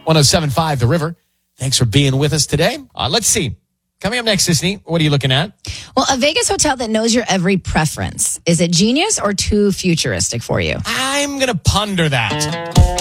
107.5 The River. Thanks for being with us today. Let's see. Coming up next, Sisney, what are you looking at? Well, a Vegas hotel that knows your every preference. Is it genius or too futuristic for you? I'm going to ponder that.